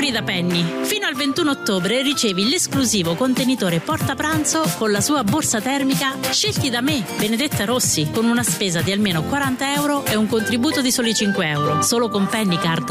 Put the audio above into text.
Auguri da Penny. Fino al 21 ottobre ricevi l'esclusivo contenitore portapranzo con la sua borsa termica scelti da me, Benedetta Rossi, con una spesa di almeno 40 euro e un contributo di soli 5 euro. Solo con Penny Card